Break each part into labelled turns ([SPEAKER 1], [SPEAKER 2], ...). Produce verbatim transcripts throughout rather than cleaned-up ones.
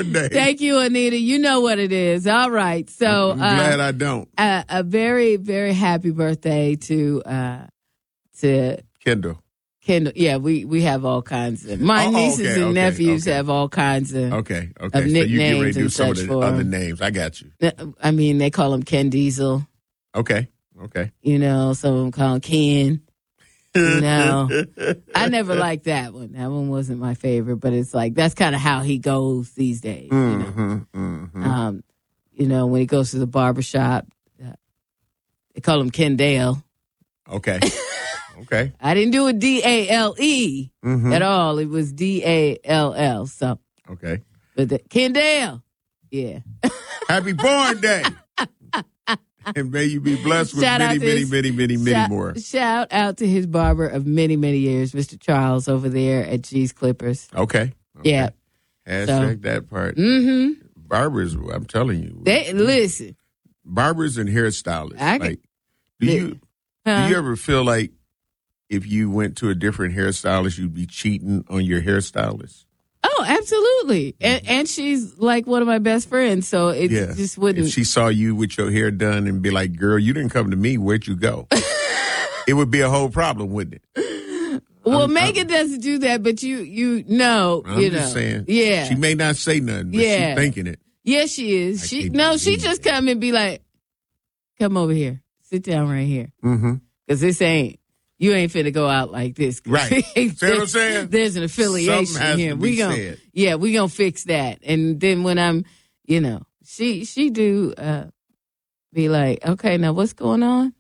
[SPEAKER 1] born day.
[SPEAKER 2] Thank you, Anita. You know what it is. All right. So
[SPEAKER 1] I'm glad
[SPEAKER 2] uh,
[SPEAKER 1] I don't.
[SPEAKER 2] A, a very, very happy birthday to uh, to
[SPEAKER 1] Kendall.
[SPEAKER 2] Kendall. Yeah, we, we have all kinds of my
[SPEAKER 1] Oh,
[SPEAKER 2] nieces
[SPEAKER 1] okay,
[SPEAKER 2] and
[SPEAKER 1] okay,
[SPEAKER 2] nephews
[SPEAKER 1] okay.
[SPEAKER 2] have all kinds of
[SPEAKER 1] Okay, okay.
[SPEAKER 2] of
[SPEAKER 1] So you get ready
[SPEAKER 2] nicknames
[SPEAKER 1] to do
[SPEAKER 2] and
[SPEAKER 1] some of
[SPEAKER 2] such
[SPEAKER 1] the
[SPEAKER 2] for
[SPEAKER 1] other
[SPEAKER 2] him.
[SPEAKER 1] names. I got you.
[SPEAKER 2] I mean, they call him Ken Diesel.
[SPEAKER 1] Okay, okay.
[SPEAKER 2] You know, some of them call him Ken. You know, I never liked that one. That one wasn't my favorite, but it's like that's kind of how he goes these days.
[SPEAKER 1] Mm-hmm,
[SPEAKER 2] you know,
[SPEAKER 1] mm-hmm.
[SPEAKER 2] um, you know, when he goes to the barbershop, uh, they call him Ken Dale.
[SPEAKER 1] Okay, okay.
[SPEAKER 2] I didn't do a D A L E
[SPEAKER 1] Mm-hmm.
[SPEAKER 2] at all. It was D A L L. So,
[SPEAKER 1] Okay.
[SPEAKER 2] but the, Ken Dale, yeah.
[SPEAKER 1] Happy born day. And may you be blessed with
[SPEAKER 2] Shout out
[SPEAKER 1] many,
[SPEAKER 2] to
[SPEAKER 1] many,
[SPEAKER 2] his-
[SPEAKER 1] many, many, many
[SPEAKER 2] shout,
[SPEAKER 1] more.
[SPEAKER 2] Shout out to his barber of many, many years, Mister Charles over there at G's Clippers.
[SPEAKER 1] Okay. okay.
[SPEAKER 2] Yeah.
[SPEAKER 1] Hashtag
[SPEAKER 2] So-
[SPEAKER 1] that part.
[SPEAKER 2] Mm-hmm.
[SPEAKER 1] Barbers, I'm telling you.
[SPEAKER 2] They listen.
[SPEAKER 1] Barbers and hairstylists.
[SPEAKER 2] I can-
[SPEAKER 1] like, do you
[SPEAKER 2] Huh?
[SPEAKER 1] do you ever feel like if you went to a different hairstylist, you'd be cheating on your hairstylist?
[SPEAKER 2] Oh, absolutely. And, and she's like one of my best friends, so it
[SPEAKER 1] Yeah.
[SPEAKER 2] just wouldn't.
[SPEAKER 1] If she saw you with your hair done and be like, girl, you didn't come to me, where'd you go? It would be a whole problem, wouldn't it?
[SPEAKER 2] well,
[SPEAKER 1] I'm-
[SPEAKER 2] Megan doesn't do that, but you, you know,
[SPEAKER 1] I'm
[SPEAKER 2] you
[SPEAKER 1] just
[SPEAKER 2] know,
[SPEAKER 1] saying.
[SPEAKER 2] yeah,
[SPEAKER 1] She may not say nothing, but
[SPEAKER 2] Yeah.
[SPEAKER 1] she's thinking it.
[SPEAKER 2] yeah, she is.
[SPEAKER 1] I
[SPEAKER 2] She
[SPEAKER 1] can't
[SPEAKER 2] no, she
[SPEAKER 1] believe
[SPEAKER 2] just
[SPEAKER 1] that.
[SPEAKER 2] come and be like, come over here, sit down right here,
[SPEAKER 1] Mm-hmm.
[SPEAKER 2] because this ain't. You ain't finna go out like this. 'Cause
[SPEAKER 1] Right. See what I'm saying?
[SPEAKER 2] There's an affiliation
[SPEAKER 1] Something has
[SPEAKER 2] here.
[SPEAKER 1] to
[SPEAKER 2] we
[SPEAKER 1] be
[SPEAKER 2] gonna,
[SPEAKER 1] said.
[SPEAKER 2] yeah, we gonna fix that. And then when I'm, you know, she she do uh, be like, okay, now what's going on?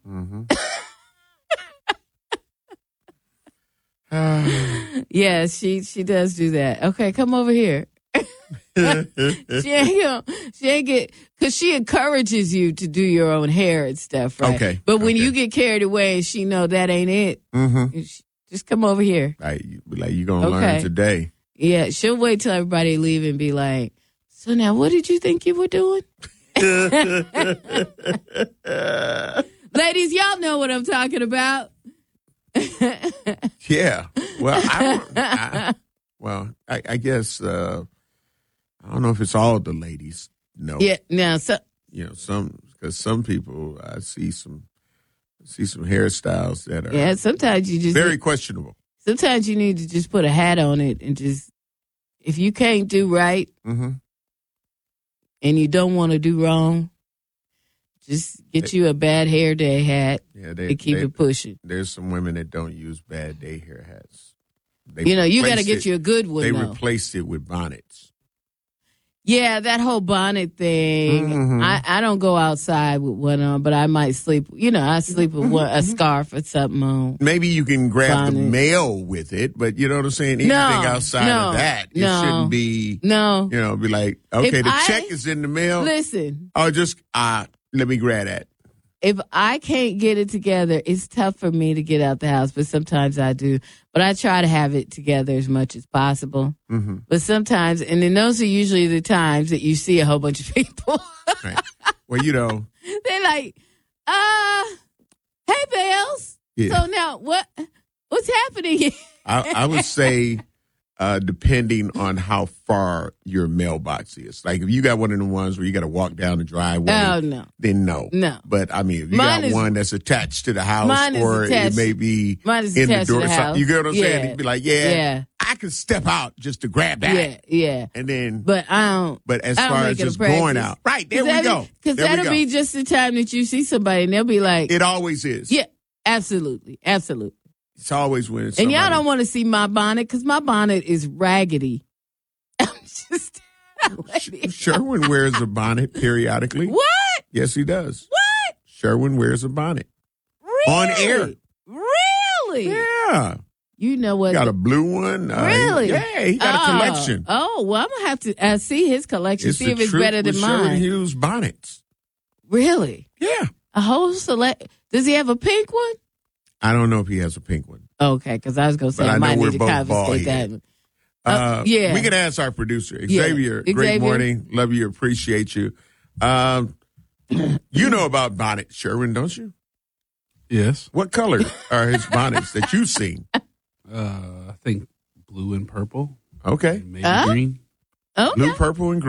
[SPEAKER 1] Mm-hmm.
[SPEAKER 2] Yeah, she she does do that. Okay, come over here. she ain't gonna, she ain't get because she encourages you to do your own hair and stuff, right?
[SPEAKER 1] Okay,
[SPEAKER 2] But when
[SPEAKER 1] okay.
[SPEAKER 2] you get carried away and she know that ain't it,
[SPEAKER 1] Mm-hmm.
[SPEAKER 2] you sh- just come over here.
[SPEAKER 1] Like, you- like you're going to
[SPEAKER 2] Okay.
[SPEAKER 1] learn today.
[SPEAKER 2] Yeah, she'll wait till everybody leave and be like, so now what did you think you were doing? Ladies, y'all know what I'm talking about.
[SPEAKER 1] Yeah. Well, I, I well, I, I guess uh, I don't know if it's all the ladies. No.
[SPEAKER 2] Yeah, now so
[SPEAKER 1] You know, some because some people I see some see some hairstyles that are
[SPEAKER 2] yeah, sometimes you just
[SPEAKER 1] very
[SPEAKER 2] need,
[SPEAKER 1] questionable.
[SPEAKER 2] sometimes you need to just put a hat on it and just if you can't do right
[SPEAKER 1] Mm-hmm.
[SPEAKER 2] and you don't want to do wrong, just get you a bad hair day hat
[SPEAKER 1] Yeah, they,
[SPEAKER 2] and keep
[SPEAKER 1] they-
[SPEAKER 2] it pushing.
[SPEAKER 1] There's some women that don't use bad day hair hats. They
[SPEAKER 2] You know, you got to
[SPEAKER 1] replaced
[SPEAKER 2] get
[SPEAKER 1] it-
[SPEAKER 2] you a good one.
[SPEAKER 1] They
[SPEAKER 2] though.
[SPEAKER 1] replaced it with bonnets.
[SPEAKER 2] Yeah, that whole bonnet thing.
[SPEAKER 1] Mhm.
[SPEAKER 2] I, I don't go outside with one on, but I might sleep. You know, I sleep with one, a scarf or something on.
[SPEAKER 1] Maybe you can grab the
[SPEAKER 2] Bonnet.
[SPEAKER 1] male with it, but you know what I'm saying? Anything
[SPEAKER 2] No,
[SPEAKER 1] outside
[SPEAKER 2] no,
[SPEAKER 1] of that, it
[SPEAKER 2] no.
[SPEAKER 1] shouldn't be,
[SPEAKER 2] No,
[SPEAKER 1] you know, be like, okay,
[SPEAKER 2] If
[SPEAKER 1] the
[SPEAKER 2] I-
[SPEAKER 1] check is in the mail.
[SPEAKER 2] listen.
[SPEAKER 1] Oh, just, uh, let me grab that.
[SPEAKER 2] If I can't get it together, it's tough for me to get out the house, but sometimes I do. But I try to have it together as much as possible.
[SPEAKER 1] Mm-hmm.
[SPEAKER 2] But sometimes, and then those are usually the times that you see a whole bunch of people.
[SPEAKER 1] Right. Well, you know,
[SPEAKER 2] They're like, uh, hey, Bells.
[SPEAKER 1] yeah.
[SPEAKER 2] So now what? What's happening here?
[SPEAKER 1] I, I would say, uh, depending on how far your mailbox is. Like if you got one of the ones where you got to walk down the driveway,
[SPEAKER 2] Oh, no.
[SPEAKER 1] then no.
[SPEAKER 2] No.
[SPEAKER 1] But I mean, if you
[SPEAKER 2] Mine
[SPEAKER 1] got
[SPEAKER 2] is-
[SPEAKER 1] one that's attached to the house
[SPEAKER 2] Mine is
[SPEAKER 1] or
[SPEAKER 2] attached-
[SPEAKER 1] it may be
[SPEAKER 2] Mine is
[SPEAKER 1] in the
[SPEAKER 2] attached to
[SPEAKER 1] door,
[SPEAKER 2] the
[SPEAKER 1] so-
[SPEAKER 2] house.
[SPEAKER 1] you get what I'm saying?
[SPEAKER 2] Yeah.
[SPEAKER 1] You'd be like, yeah,
[SPEAKER 2] Yeah.
[SPEAKER 1] I can step out just to grab that.
[SPEAKER 2] Yeah, yeah.
[SPEAKER 1] And then, but,
[SPEAKER 2] But I don't.
[SPEAKER 1] as
[SPEAKER 2] I don't
[SPEAKER 1] far
[SPEAKER 2] make
[SPEAKER 1] as
[SPEAKER 2] it a
[SPEAKER 1] just going
[SPEAKER 2] practice.
[SPEAKER 1] out. Right, there we go.
[SPEAKER 2] Because
[SPEAKER 1] There we
[SPEAKER 2] that'll
[SPEAKER 1] go.
[SPEAKER 2] be just the time that you see somebody and they'll be like,
[SPEAKER 1] It always is.
[SPEAKER 2] yeah, absolutely, absolutely.
[SPEAKER 1] It's always when it's
[SPEAKER 2] And y'all
[SPEAKER 1] somebody-
[SPEAKER 2] don't want to see my bonnet because my bonnet is raggedy. I'm just.
[SPEAKER 1] Sherwin wears a bonnet periodically.
[SPEAKER 2] What?
[SPEAKER 1] Yes, he does.
[SPEAKER 2] What?
[SPEAKER 1] Sherwin wears a bonnet.
[SPEAKER 2] Really?
[SPEAKER 1] On air.
[SPEAKER 2] Really?
[SPEAKER 1] Yeah.
[SPEAKER 2] You know what?
[SPEAKER 1] He got a blue one. Uh,
[SPEAKER 2] Really?
[SPEAKER 1] Yeah, he got a
[SPEAKER 2] Oh.
[SPEAKER 1] collection.
[SPEAKER 2] Oh, well, I'm going to have to uh, see his collection,
[SPEAKER 1] It's
[SPEAKER 2] see
[SPEAKER 1] the
[SPEAKER 2] if it's
[SPEAKER 1] truth
[SPEAKER 2] better than
[SPEAKER 1] with Sherwin
[SPEAKER 2] mine.
[SPEAKER 1] Hughes bonnets.
[SPEAKER 2] Really?
[SPEAKER 1] Yeah.
[SPEAKER 2] A whole select. Does he have a pink one?
[SPEAKER 1] I don't know if he has a pink one.
[SPEAKER 2] Okay, because I was going to say
[SPEAKER 1] But
[SPEAKER 2] I,
[SPEAKER 1] I know
[SPEAKER 2] might
[SPEAKER 1] we're
[SPEAKER 2] need to
[SPEAKER 1] both
[SPEAKER 2] confiscate that.
[SPEAKER 1] bald-headed.
[SPEAKER 2] Uh,
[SPEAKER 1] Uh,
[SPEAKER 2] yeah.
[SPEAKER 1] We can ask our producer,
[SPEAKER 2] Yeah.
[SPEAKER 1] Xavier. Great
[SPEAKER 2] Xavier.
[SPEAKER 1] morning. Love you. Appreciate you. Um, you know about bonnets, Sherwin, don't you?
[SPEAKER 3] Yes.
[SPEAKER 1] What color are his bonnets that you've seen?
[SPEAKER 3] Uh, I think blue and purple.
[SPEAKER 1] Okay.
[SPEAKER 3] And maybe
[SPEAKER 2] Huh?
[SPEAKER 3] green.
[SPEAKER 2] Okay.
[SPEAKER 1] Blue, purple, and green.